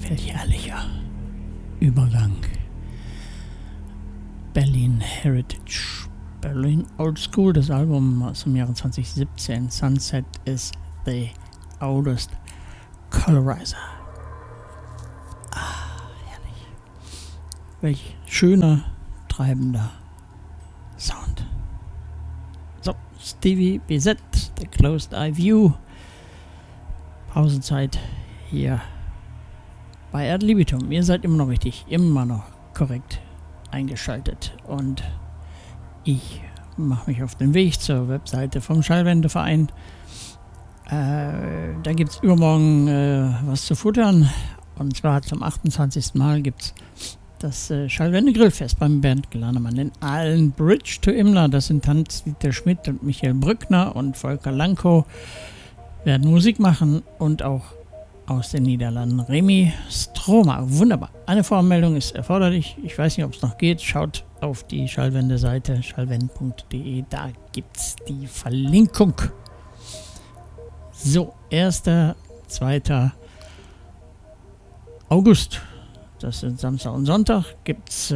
Welch herrlicher Übergang. Berlin Heritage, Berlin Old School, das Album aus dem Jahre 2017. Sunset is the oldest colorizer. Herrlich. Welch schöner, treibender Sound. So, Stevie BZ, The Closed Eye View. Pausenzeit hier bei Ad Libitum. Ihr seid immer noch richtig, immer noch korrekt eingeschaltet. Und ich mache mich auf den Weg zur Webseite vom Schallwendeverein. Da gibt es übermorgen was zu futtern. Und zwar zum 28. Mal gibt es das Schallwende-Grillfest beim Bernd Glanemann in Aalen. Bridge to Imla, das sind Hans-Dieter Schmidt und Michael Brückner und Volker Lankow werden Musik machen und auch aus den Niederlanden Remy Stromer. Wunderbar. Eine Voranmeldung ist erforderlich. Ich weiß nicht, ob es noch geht. Schaut auf die Schallwende-Seite schallwende.de. Da gibt es die Verlinkung. So, 1. 2. August. Das sind Samstag und Sonntag. Gibt es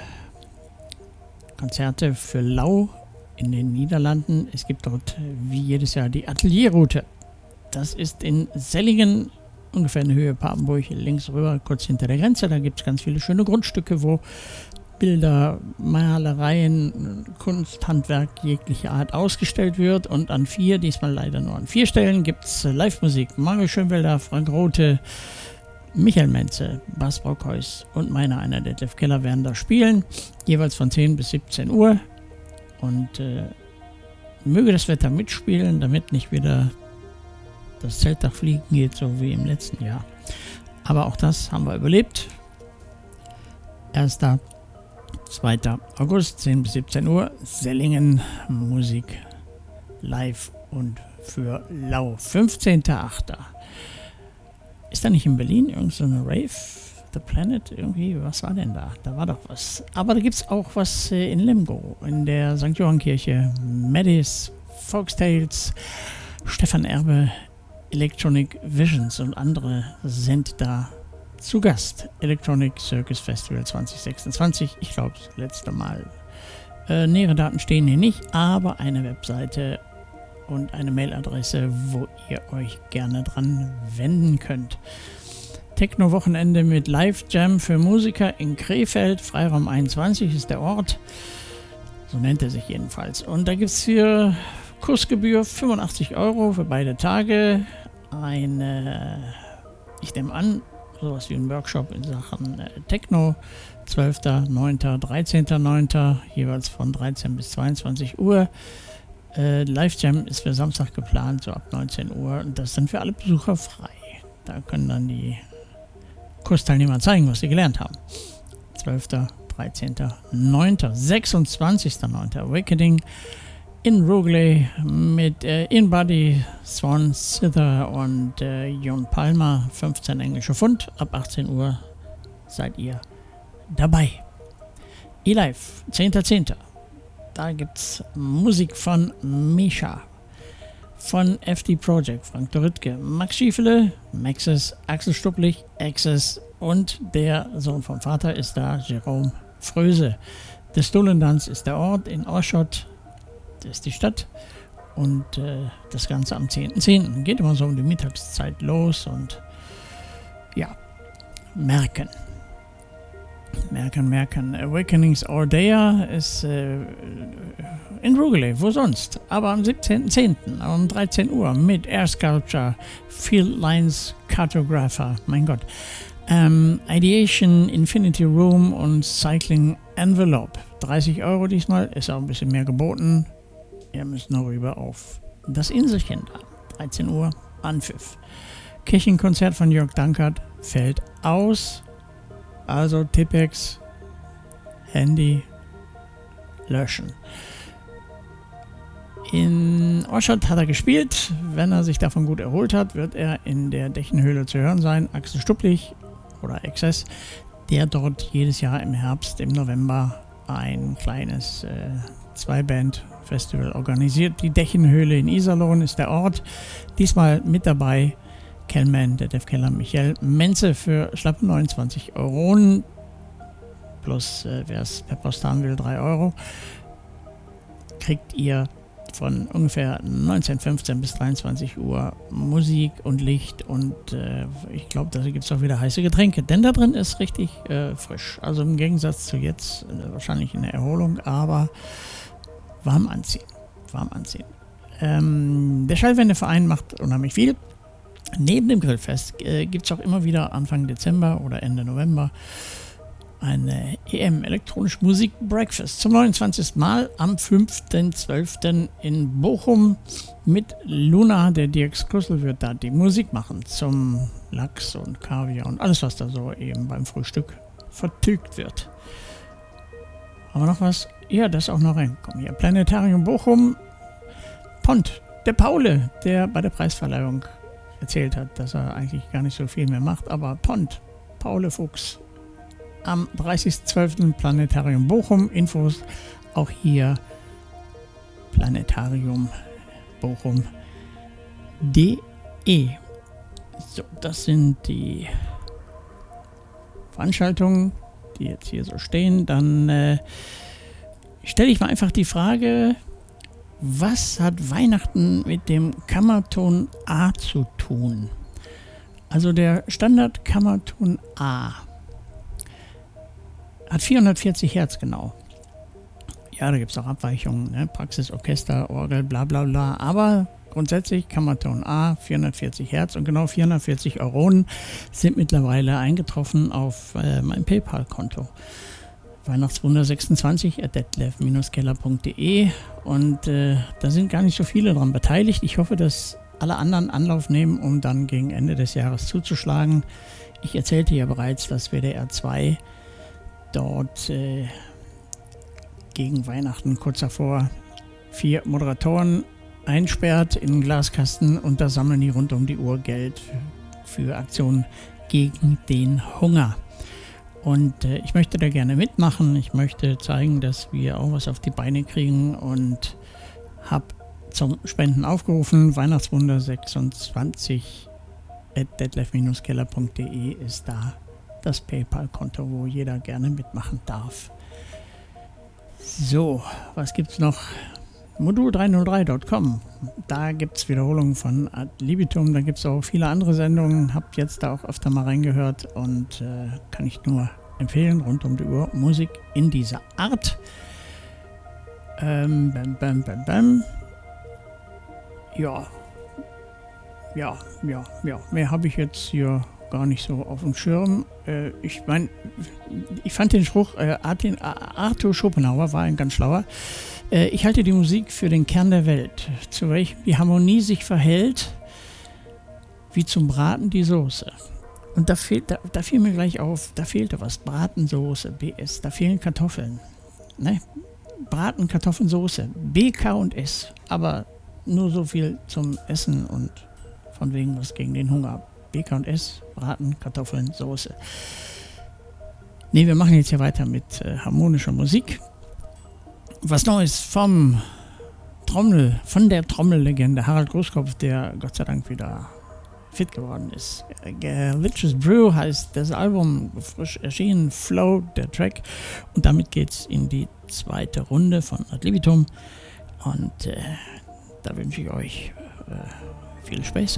Konzerte für Lau in den Niederlanden. Es gibt dort wie jedes Jahr die Atelierroute. Das ist in Sellingen, ungefähr in Höhe Papenburg, links rüber, kurz hinter der Grenze. Da gibt es ganz viele schöne Grundstücke, wo Bilder, Malereien, Kunsthandwerk jeglicher Art ausgestellt wird. Und an 4, diesmal leider nur an 4 Stellen, gibt es Live-Musik. Mario Schönwelder, Frank Rothe, Michael Menze, Bas Brockhuis und meiner, einer Detlef Keller, werden da spielen. Jeweils von 10 bis 17 Uhr. Und möge das Wetter mitspielen, damit nicht wieder das Zeltdach fliegen geht, so wie im letzten Jahr. Aber auch das haben wir überlebt. 1. 2. August, 10 bis 17 Uhr, Sellingen, Musik live und für Lau. 15.8. Ist da nicht in Berlin irgend so eine Rave? The Planet irgendwie? Was war denn da? Da war doch was. Aber da gibt es auch was in Lemgo, in der St. Johann-Kirche. Maddis, Folktales, Stefan Erbe, Electronic Visions und andere sind da zu Gast. Electronic Circus Festival 2026. Ich glaube, das letzte Mal. Nähere Daten stehen hier nicht, aber eine Webseite und eine Mailadresse, wo ihr euch gerne dran wenden könnt. Techno-Wochenende mit Live-Jam für Musiker in Krefeld. Freiraum 21 ist der Ort. So nennt er sich jedenfalls. Und da gibt es hier Kursgebühr 85 € für beide Tage. Ich nehme an, sowas wie ein Workshop in Sachen Techno. 12.9., 13.9., jeweils von 13 bis 22 Uhr. Live-Jam ist für Samstag geplant, so ab 19 Uhr. Und das ist dann für alle Besucher frei. Da können dann die Kursteilnehmer zeigen, was sie gelernt haben. 12., 13.9., 26.9. Awakening in Rugeley mit InBody, Swan Sither und Jon Palmer. 15 englische Pfund. Ab 18 Uhr seid ihr dabei. eLive, 10.10. Da gibt es Musik von Misha, von FD Project, Frank Dorittke, Max Schiefele, Maxis, Axel Stupplich, Access und der Sohn vom Vater ist da, Jerome Fröse. Der Stolen Dance ist der Ort in Oschott, das ist die Stadt. Und das Ganze am 10.10. Geht immer so um die Mittagszeit los und ja, merken. Awakenings Ordea ist in Rugeley, wo sonst? Aber am 17.10. um 13 Uhr mit Air Sculpture, Field Lines Cartographer, mein Gott, Ideation, Infinity Room und Cycling Envelope. 30 € diesmal, ist auch ein bisschen mehr geboten. Ihr müsst noch rüber auf das Inselchen da. 13 Uhr, Anpfiff. Kirchenkonzert von Jörg Dankert fällt aus. Also Tippex, Handy löschen. In Oschott hat er gespielt. Wenn er sich davon gut erholt hat, wird er in der Dächenhöhle zu hören sein. Axel Stupplich oder Access, der dort jedes Jahr im Herbst, im November ein kleines Zwei-Band-Festival organisiert. Die Dächenhöhle in Iserlohn ist der Ort. Diesmal mit dabei Kellman, Detlef Keller, Michael Menze für schlappe 29 Euro. Plus, wer es per Post haben will, 3 Euro. Kriegt ihr von ungefähr 19:15 bis 23 Uhr Musik und Licht und ich glaube, da gibt es auch wieder heiße Getränke, denn da drin ist richtig frisch. Also im Gegensatz zu jetzt wahrscheinlich in der Erholung, aber warm anziehen. Der Schallwendeverein macht unheimlich viel. Neben dem Grillfest gibt es auch immer wieder Anfang Dezember oder Ende November eine EM, elektronische Musik Breakfast, zum 29. Mal am 5.12. in Bochum mit Luna. Der Dirk Skrüssel wird da die Musik machen zum Lachs und Kaviar und alles, was da so eben beim Frühstück vertilgt wird. Haben wir noch was? Ja, das ist auch noch reingekommen hier. Planetarium Bochum. Pont, der Paule, der bei der Preisverleihung erzählt hat, dass er eigentlich gar nicht so viel mehr macht, aber Pont, Paule Fuchs, am 30.12. Planetarium Bochum. Infos auch hier Planetarium Bochum.de. So, das sind die Veranstaltungen, die jetzt hier so stehen. Dann stelle ich mal einfach die Frage, was hat Weihnachten mit dem Kammerton A zu tun? Also der Standard Kammerton A hat 440 Hertz genau. Ja, da gibt es auch Abweichungen, ne? Praxis, Orchester, Orgel, bla bla bla. Aber grundsätzlich Kammerton A, 440 Hertz und genau 440 Euronen sind mittlerweile eingetroffen auf mein PayPal-Konto. Weihnachtswunder26@detlef-keller.de und da sind gar nicht so viele dran beteiligt. Ich hoffe, dass alle anderen Anlauf nehmen, um dann gegen Ende des Jahres zuzuschlagen. Ich erzählte ja bereits, dass WDR 2 dort gegen Weihnachten kurz davor 4 Moderatoren einsperrt in einen Glaskasten und da sammeln die rund um die Uhr Geld für Aktionen gegen den Hunger. Und ich möchte da gerne mitmachen. Ich möchte zeigen, dass wir auch was auf die Beine kriegen und habe zum Spenden aufgerufen. Weihnachtswunder 26@detlef-keller.de ist da das PayPal-Konto, wo jeder gerne mitmachen darf. So, was gibt's noch? Modul303.com. Da gibt es Wiederholungen von Ad Libitum. Da gibt es auch viele andere Sendungen. Hab jetzt da auch öfter mal reingehört und kann ich nur empfehlen. Rund um die Uhr Musik in dieser Art. Ja. Mehr habe ich jetzt hier gar nicht so auf dem Schirm. Ich meine, ich fand den Spruch, Arthur Schopenhauer war ein ganz schlauer. Ich halte die Musik für den Kern der Welt, zu welchem die Harmonie sich verhält, wie zum Braten die Soße. Und da fiel mir gleich auf, da fehlte was. Bratensoße, BS, da fehlen Kartoffeln. Ne? Braten, Kartoffeln, Soße, BK und S. Aber nur so viel zum Essen und von wegen was gegen den Hunger. BK und S, Braten, Kartoffeln, Soße. Ne, wir machen jetzt hier weiter mit harmonischer Musik. Was Neues von der Trommellegende Harald Großkopf, der Gott sei Dank wieder fit geworden ist. Glitches Brew heißt das Album, frisch erschienen, Flow, der Track. Und damit geht's in die zweite Runde von Ad Libitum. Und da wünsche ich euch viel Spaß.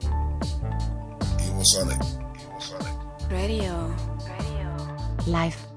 Sonic. Radio. Live.